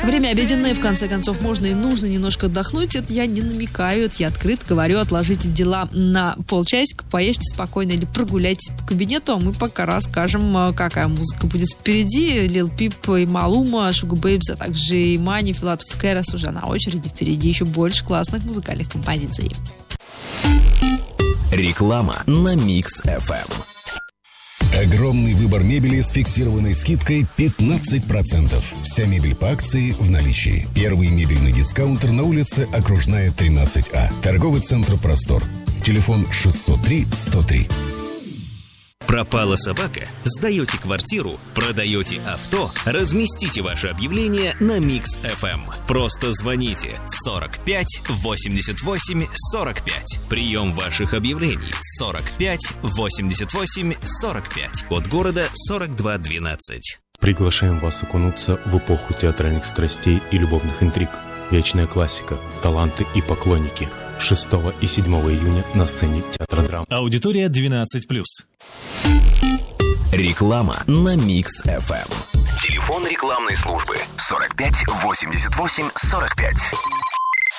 Время обеденное, в конце концов, можно и нужно немножко отдохнуть. Это я не намекаю, это я открыто говорю. Отложите дела на полчасика, поешьте спокойно или прогуляйтесь по кабинету, а мы пока расскажем, какая музыка будет впереди. Лил Пип и Малума, Шуга Бэйбс, а также и Мани, Филатов Кэрос уже на очереди. Впереди еще больше классных музыкальных композиций. Реклама на Mix FM. Огромный выбор мебели с фиксированной скидкой 15%. Вся мебель по акции в наличии. Первый мебельный дискаунтер на улице Окружная, 13А. Торговый центр «Простор». Телефон 603-103. Пропала собака? Сдаете квартиру? Продаете авто? Разместите ваше объявление на Mix FM. Просто звоните 45 88 45. Прием ваших объявлений 45 88 45. Код города 4212. Приглашаем вас окунуться в эпоху театральных страстей и любовных интриг. Вечная классика, таланты и поклонники. 6 и 7 июня на сцене театра драм. Аудитория 12+. Реклама на Mix FM. Телефон рекламной службы 45 88 45.